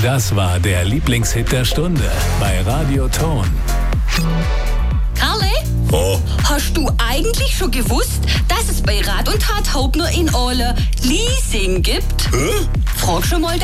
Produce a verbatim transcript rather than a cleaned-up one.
Das war der Lieblingshit der Stunde bei Radio Ton. Karle, Oh, hast du eigentlich schon gewusst, dass es bei Rat und Tat Haupt nur in Ole Leasing gibt? hä? Frag schon mal